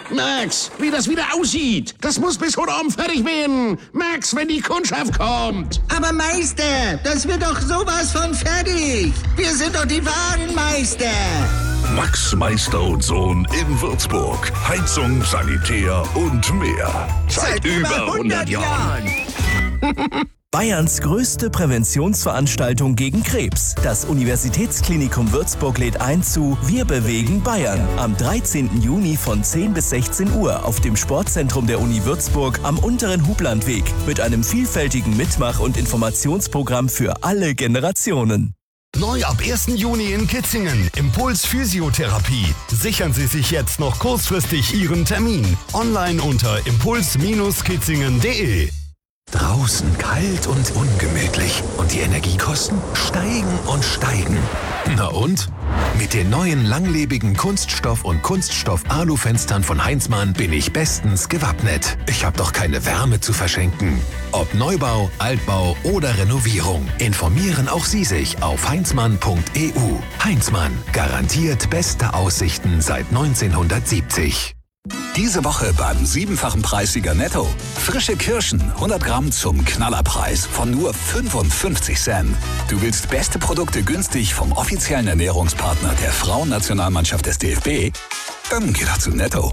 Max, wie das wieder aussieht. Das muss bis heute Abend fertig werden. Max, wenn die Kundschaft kommt. Aber Meister, das wird doch sowas von fertig. Wir sind doch die wahren Meister. Max Meister und Sohn in Würzburg. Heizung, Sanitär und mehr. Seit über 100 Jahren. Bayerns größte Präventionsveranstaltung gegen Krebs. Das Universitätsklinikum Würzburg lädt ein zu Wir bewegen Bayern am 13. Juni von 10 bis 16 Uhr auf dem Sportzentrum der Uni Würzburg am unteren Hublandweg mit einem vielfältigen Mitmach- und Informationsprogramm für alle Generationen. Neu ab 1. Juni in Kitzingen. Impuls Physiotherapie. Sichern Sie sich jetzt noch kurzfristig Ihren Termin. Online unter impuls-kitzingen.de. Draußen kalt und ungemütlich und die Energiekosten steigen und steigen. Na und? Mit den neuen langlebigen Kunststoff- und Kunststoff-Alu-Fenstern von Heinzmann bin ich bestens gewappnet. Ich habe doch keine Wärme zu verschenken. Ob Neubau, Altbau oder Renovierung, informieren auch Sie sich auf heinzmann.eu. Heinzmann, garantiert beste Aussichten seit 1970. Diese Woche beim 7-fachen Preissieger Netto. Frische Kirschen, 100 Gramm zum Knallerpreis von nur 55 Cent. Du willst beste Produkte günstig vom offiziellen Ernährungspartner der Frauennationalmannschaft des DFB? Dann geh doch zu Netto.